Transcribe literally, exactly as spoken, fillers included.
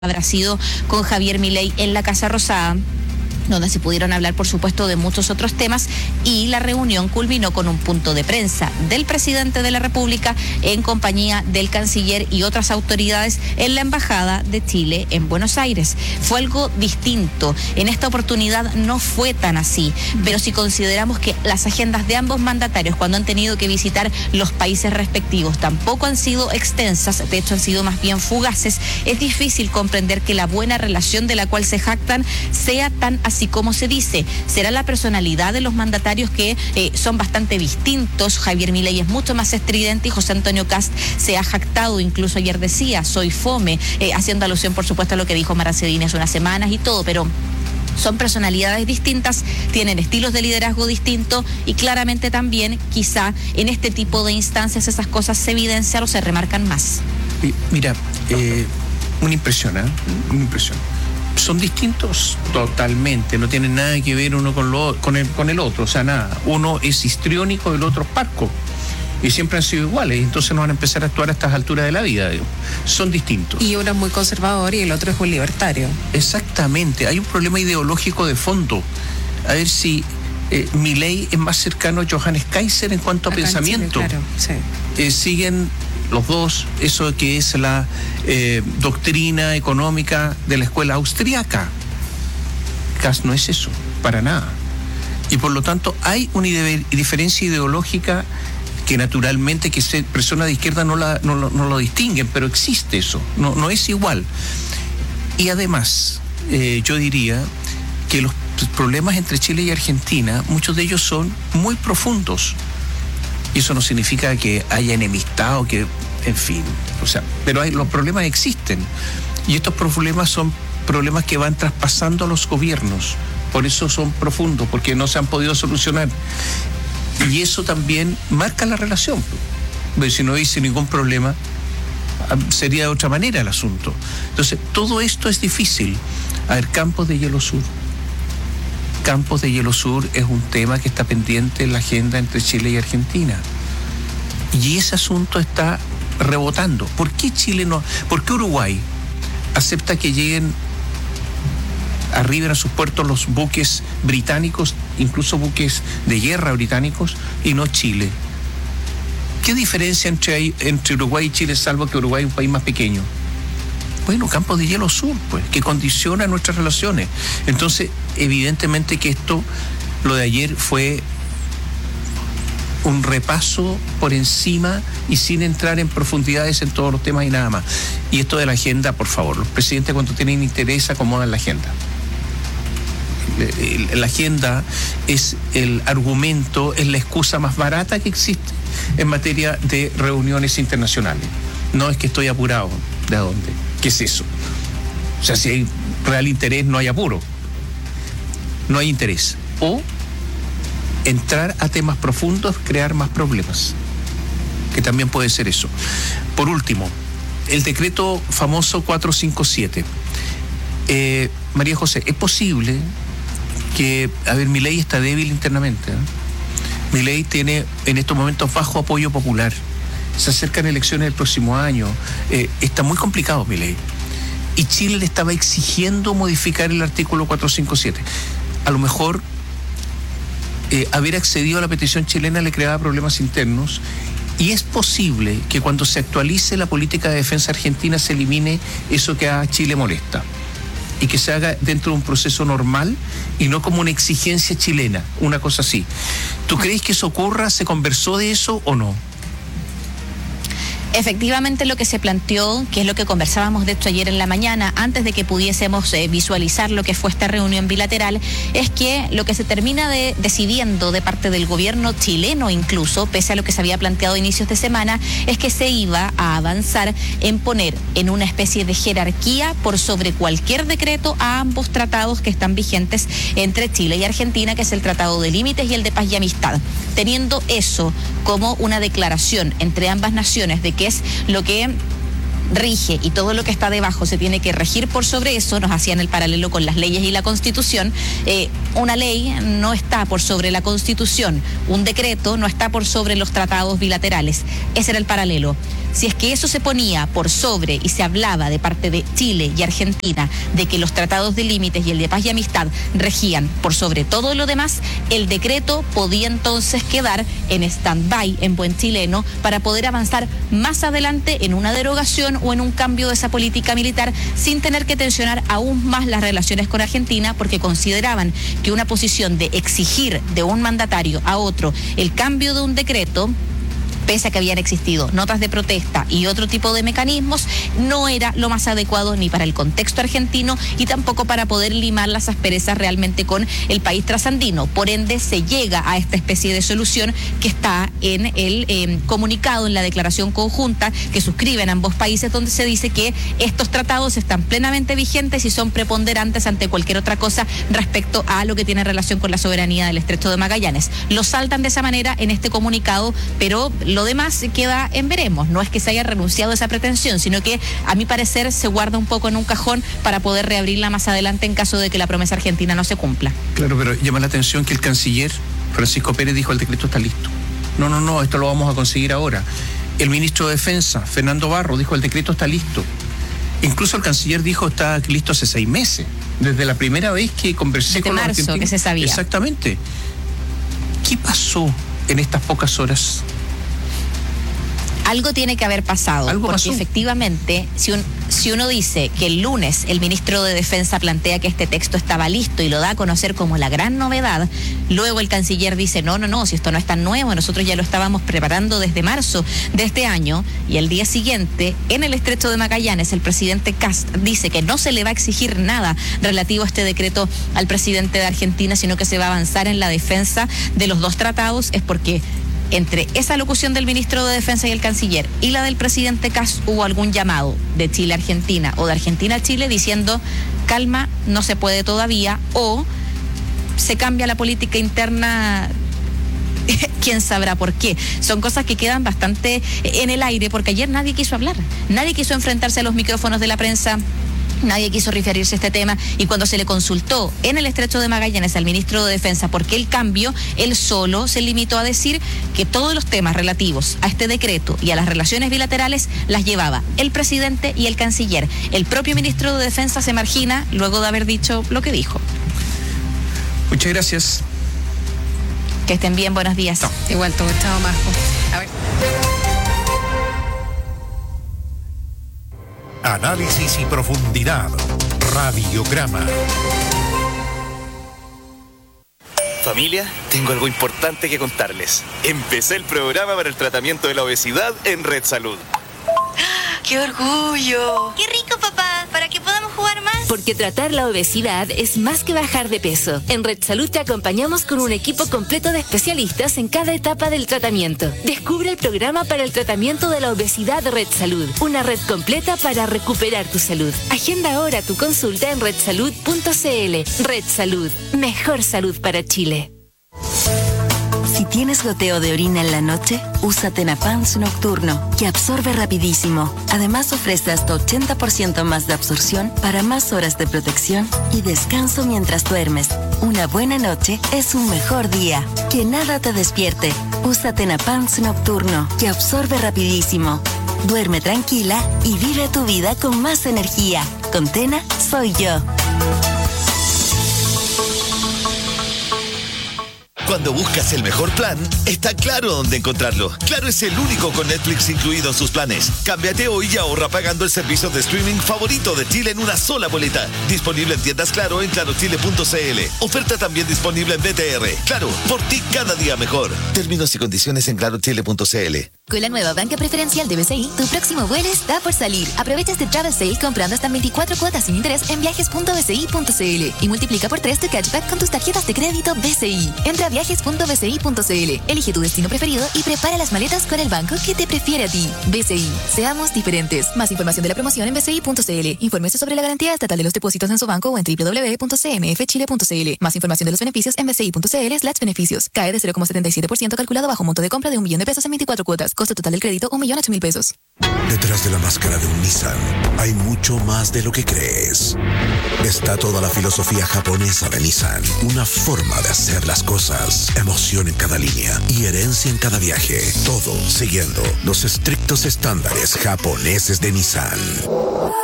habrá sido con Javier Milei en la Casa Rosada, donde se pudieron hablar, por supuesto, de muchos otros temas, y la reunión culminó con un punto de prensa del presidente de la República en compañía del canciller y otras autoridades en la Embajada de Chile en Buenos Aires. Fue algo distinto. En esta oportunidad no fue tan así, pero si consideramos que las agendas de ambos mandatarios, cuando han tenido que visitar los países respectivos, tampoco han sido extensas, de hecho han sido más bien fugaces, es difícil comprender que la buena relación de la cual se jactan sea tan así como se dice. Será la personalidad de los mandatarios que eh, son bastante distintos. Javier Milei es mucho más estridente y José Antonio Kast se ha jactado, incluso ayer decía, soy fome, eh, haciendo alusión, por supuesto, a lo que dijo Mara Cedini hace unas semanas y todo, pero son personalidades distintas, tienen estilos de liderazgo distintos y claramente también, quizá, en este tipo de instancias esas cosas se evidencian o se remarcan más. Mira, eh, una impresión, ¿eh? Una impresión. Son distintos totalmente, no tienen nada que ver uno con, lo, con, el, con el otro, o sea, nada. Uno es histriónico y el otro es parco, y siempre han sido iguales, entonces no van a empezar a actuar a estas alturas de la vida, digo. Son distintos. Y uno es muy conservador y el otro es un libertario. Exactamente, hay un problema ideológico de fondo. A ver si eh, Milei es más cercano a Johannes Kaiser en cuanto a Acá pensamiento. Chile, claro, sí. eh, siguen los dos, eso que es la eh, doctrina económica de la escuela austriaca. Kast no es eso, para nada. Y por lo tanto hay una ide- diferencia ideológica que naturalmente que se, personas de izquierda no, la, no, no lo distinguen, pero existe eso, no, no es igual. Y además, eh, yo diría que los problemas entre Chile y Argentina, muchos de ellos son muy profundos. Y eso no significa que haya enemistad o que, en fin, o sea, pero hay, los problemas existen. Y estos problemas son problemas que van traspasando a los gobiernos. Por eso son profundos, porque no se han podido solucionar. Y eso también marca la relación. Porque si no hubiese ningún problema, sería de otra manera el asunto. Entonces, todo esto es difícil. A ver, Campos de Hielo Sur. Campos de Hielo Sur es un tema que está pendiente en la agenda entre Chile y Argentina. Y ese asunto está rebotando. ¿Por qué Chile no? ¿Por qué Uruguay acepta que lleguen, arriben a sus puertos los buques británicos, incluso buques de guerra británicos, y no Chile? ¿Qué diferencia entre, entre Uruguay y Chile, salvo que Uruguay es un país más pequeño? Bueno, Campos de Hielo Sur, pues, que condiciona nuestras relaciones. Entonces, evidentemente que esto, lo de ayer fue un repaso por encima y sin entrar en profundidades en todos los temas y nada más. Y esto de la agenda, por favor, los presidentes cuando tienen interés acomodan la agenda. La agenda es el argumento, es la excusa más barata que existe en materia de reuniones internacionales. No es que estoy apurado. ¿De dónde? ¿Qué es eso? O sea, si hay real interés, no hay apuro. No hay interés. O entrar a temas profundos, crear más problemas. Que también puede ser eso. Por último, el decreto famoso cuatrocientos cincuenta y siete. Eh, María José, ¿es posible que, a ver, Milei está débil internamente, ¿eh? Milei tiene en estos momentos bajo apoyo popular. Se acercan elecciones el próximo año. Eh, está muy complicado, Milei. Y Chile le estaba exigiendo modificar el artículo cuatrocientos cincuenta y siete. A lo mejor eh, haber accedido a la petición chilena le creaba problemas internos. Y es posible que cuando se actualice la política de defensa argentina se elimine eso que a Chile molesta. Y que se haga dentro de un proceso normal y no como una exigencia chilena, una cosa así. ¿Tú crees que eso ocurra? ¿Se conversó de eso o no? Efectivamente, lo que se planteó, que es lo que conversábamos de hecho ayer en la mañana, antes de que pudiésemos eh, visualizar lo que fue esta reunión bilateral, es que lo que se termina de, decidiendo de parte del gobierno chileno incluso, pese a lo que se había planteado a inicios de semana, es que se iba a avanzar en poner en una especie de jerarquía por sobre cualquier decreto a ambos tratados que están vigentes entre Chile y Argentina, que es el Tratado de Límites y el de Paz y Amistad. Teniendo eso como una declaración entre ambas naciones de que es lo que rige y todo lo que está debajo se tiene que regir por sobre eso, nos hacían el paralelo con las leyes y la Constitución. Eh, una ley no está por sobre la Constitución, un decreto no está por sobre los tratados bilaterales. Ese era el paralelo. Si es que eso se ponía por sobre y se hablaba de parte de Chile y Argentina de que los tratados de límites y el de paz y amistad regían por sobre todo lo demás, el decreto podía entonces quedar en stand-by, en buen chileno, para poder avanzar más adelante en una derogación o en un cambio de esa política militar sin tener que tensionar aún más las relaciones con Argentina, porque consideraban que una posición de exigir de un mandatario a otro el cambio de un decreto, pese a que habían existido notas de protesta y otro tipo de mecanismos, no era lo más adecuado ni para el contexto argentino y tampoco para poder limar las asperezas realmente con el país trasandino. Por ende, se llega a esta especie de solución que está en el eh, comunicado, en la declaración conjunta que suscriben ambos países, donde se dice que estos tratados están plenamente vigentes y son preponderantes ante cualquier otra cosa respecto a lo que tiene relación con la soberanía del Estrecho de Magallanes. Lo saltan de esa manera en este comunicado, pero lo demás queda en veremos. No es que se haya renunciado a esa pretensión, sino que a mi parecer se guarda un poco en un cajón para poder reabrirla más adelante en caso de que la promesa argentina no se cumpla. Claro, pero llama la atención que el canciller Francisco Pérez dijo: el decreto está listo. No, no, no, esto lo vamos a conseguir ahora. El ministro de Defensa, Fernando Barro, dijo: el decreto está listo. Incluso el canciller dijo: está listo hace seis meses, desde la primera vez que conversé desde con los marzo, argentinos. que se sabía. Exactamente. ¿Qué pasó en estas pocas horas? Algo tiene que haber pasado, ¿Algo porque pasó? Efectivamente, si, un, si uno dice que el lunes el ministro de Defensa plantea que este texto estaba listo y lo da a conocer como la gran novedad, luego el canciller dice: no, no, no, si esto no es tan nuevo, nosotros ya lo estábamos preparando desde marzo de este año, y el día siguiente, en el Estrecho de Magallanes, el presidente Kast dice que no se le va a exigir nada relativo a este decreto al presidente de Argentina, sino que se va a avanzar en la defensa de los dos tratados. Es porque entre esa locución del ministro de Defensa y el canciller y la del presidente Kast hubo algún llamado de Chile a Argentina o de Argentina a Chile diciendo: calma, no se puede todavía, o se cambia la política interna. Quién sabrá por qué. Son cosas que quedan bastante en el aire, porque ayer nadie quiso hablar, nadie quiso enfrentarse a los micrófonos de la prensa. Nadie quiso referirse a este tema, y cuando se le consultó en el Estrecho de Magallanes al ministro de Defensa por qué el cambio, él solo se limitó a decir que todos los temas relativos a este decreto y a las relaciones bilaterales las llevaba el presidente y el canciller. El propio ministro de Defensa se margina luego de haber dicho lo que dijo. Muchas gracias. Que estén bien, buenos días. No. Igual todo, chao, Marco. A ver. Análisis y profundidad. Radiograma. Familia, tengo algo importante que contarles. Empecé el programa para el tratamiento de la obesidad en Red Salud. ¡Qué orgullo! ¡Qué rico, papá! ¿Para que podamos jugar más? Porque tratar la obesidad es más que bajar de peso. En Red Salud te acompañamos con un equipo completo de especialistas en cada etapa del tratamiento. Descubre el programa para el tratamiento de la obesidad de Red Salud. Una red completa para recuperar tu salud. Agenda ahora tu consulta en red salud punto c l. Red Salud. Mejor salud para Chile. Si tienes goteo de orina en la noche, usa Tenapans Nocturno, que absorbe rapidísimo. Además, ofrece hasta ochenta por ciento más de absorción para más horas de protección y descanso mientras duermes. Una buena noche es un mejor día. Que nada te despierte. Usa Tenapans Nocturno, que absorbe rapidísimo. Duerme tranquila y vive tu vida con más energía. Con Tena, soy yo. Cuando buscas el mejor plan, está claro dónde encontrarlo. Claro es el único con Netflix incluido en sus planes. Cámbiate hoy y ahorra pagando el servicio de streaming favorito de Chile en una sola boleta. Disponible en tiendas Claro en claro chile punto c l. Oferta también disponible en B T R. Claro, por ti cada día mejor. Términos y condiciones en claro chile punto c l. Con la nueva banca preferencial de B C I, tu próximo vuelo está por salir. Aprovecha este travel sale comprando hasta veinticuatro cuotas sin interés en viajes punto b c i punto c l y multiplica por tres tu cashback con tus tarjetas de crédito B C I. Entra a viajes punto b c i punto c l, elige tu destino preferido y prepara las maletas con el banco que te prefiere a ti. B C I, seamos diferentes. Más información de la promoción en b c i punto c l. Infórmese sobre la garantía estatal de los depósitos en su banco o en w w w punto c m f chile punto c l. Más información de los beneficios en b c i punto c l slash beneficios. Cae de cero coma setenta y siete por ciento calculado bajo monto de compra de un millón de pesos en veinticuatro cuotas. Costo total del crédito, un millón ocho mil pesos. Detrás de la máscara de un Nissan hay mucho más de lo que crees. Está toda la filosofía japonesa de Nissan, una forma de hacer las cosas, emoción en cada línea y herencia en cada viaje, todo siguiendo los estrictos estándares japoneses de Nissan.